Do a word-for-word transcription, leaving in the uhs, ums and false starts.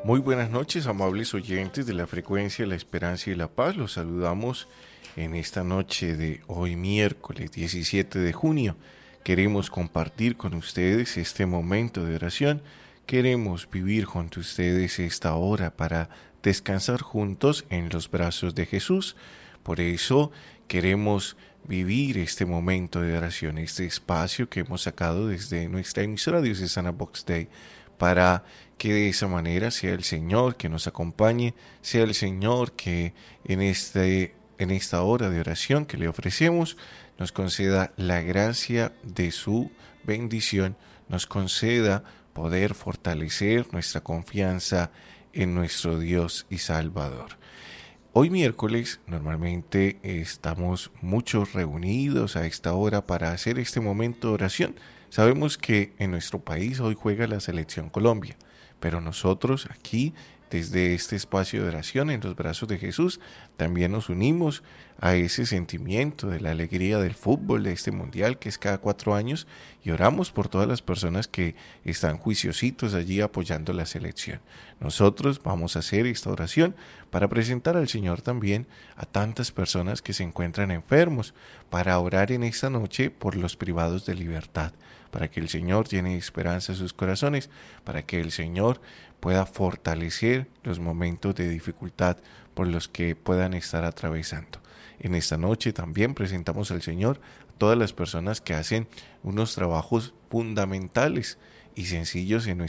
Muy buenas noches, amables oyentes de la frecuencia de la esperanza y la paz. Los saludamos en esta noche de hoy miércoles diecisiete de junio. Queremos compartir con ustedes este momento de oración. Queremos vivir junto a ustedes esta hora para descansar juntos en los brazos de Jesús. Por eso queremos vivir este momento de oración, este espacio que hemos sacado desde nuestra emisora diocesana Vox Dei, para que de esa manera sea el Señor que nos acompañe, sea el Señor que en, este, en esta hora de oración que le ofrecemos nos conceda la gracia de su bendición, nos conceda poder fortalecer nuestra confianza en nuestro Dios y Salvador. Hoy miércoles normalmente estamos muchos reunidos a esta hora para hacer este momento de oración. Sabemos que en nuestro país hoy juega la Selección Colombia, pero nosotros aquí, desde este espacio de oración en los brazos de Jesús, también nos unimos a ese sentimiento de la alegría del fútbol, de este mundial que es cada cuatro años, y oramos por todas las personas que están juiciositos allí apoyando la selección. Nosotros vamos a hacer esta oración para presentar al Señor también a tantas personas que se encuentran enfermos, para orar en esta noche por los privados de libertad, para que el Señor llene esperanza en sus corazones, para que el Señor pueda fortalecer los momentos de dificultad por los que puedan estar atravesando. En esta noche también presentamos al Señor a todas las personas que hacen unos trabajos fundamentales y sencillos en